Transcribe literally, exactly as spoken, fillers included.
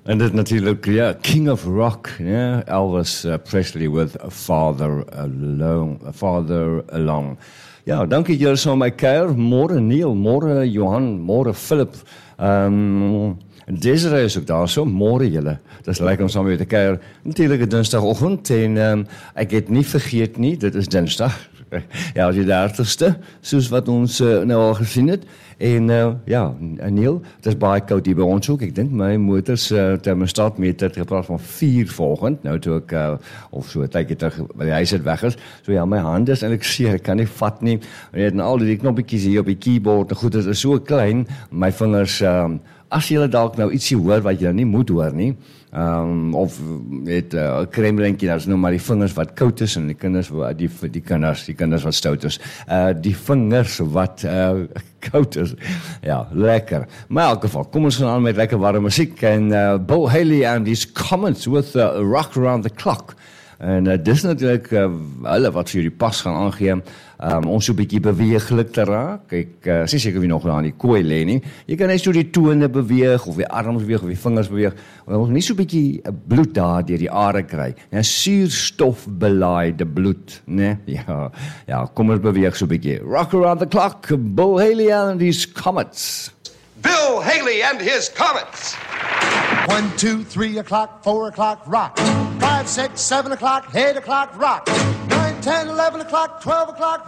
En dit natuurlijk, ja, King of Rock, ja, Elvis uh, Presley with a Father Alone, a Father Along. Ja, dankie julle saam my kuier. Môre Neil, môre Johan, môre Philip. Um, Desiree is ook daar so, môre julle. Dit is lekker om saam met te kuier. Natuurlik 'n Dinsdagoggend en um, ek het nie vergeet nie, dit is Dinsdag. Ja, die dertigste, soos wat ons uh, nou al gesien het. En uh, ja, Neil, het is baie koud hier by ons ook. Ek dink my motors uh, thermostaatmeter het gepraat van vier volgend. Nou toe ek, uh, of so 'n tydjie terug, by die huis het weg is. So ja, my hande is eintlik seer, ek kan nie vat nie. En al die knoppetjies hier op die keyboard, goed, dit is so klein, my vingers, um, as jy dalk nou ietsie hoor wat jy nou nie moet hoor nie, um, of het 'n uh, kremlentjie, dat is nou maar die vingers wat koud is, en die kinders, die, die kinders, die kinders wat stout is, uh, die vingers wat uh, koud is, ja, lekker. Maar in elk geval, kom ons gaan aan met lekker warme muziek, en uh, Bill Haley and his comments with uh, Rock Around the Clock. En uh, dis natuurlijk uh, hulle wat vir die pas gaan aangee, um, ons so 'n bietjie beweeglik te raak. Ek uh, sê seker wie nog aan die kooi lê nie. Jy kan net so die tone beweeg, of die arms beweeg, of die vingers beweeg, ons nie so 'n bietjie bloed daar deur die are kry. Ja, suurstofbelaaide bloed, né? Ja, ja, kom ons beweeg so 'n bietjie. Rock Around the Clock, Bill Haley and his Comets. Bill Haley and his Comets. One, two, three o'clock, four o'clock, rock. Five, six, seven o'clock, eight o'clock, rock. Nine, ten, eleven o'clock, twelve o'clock,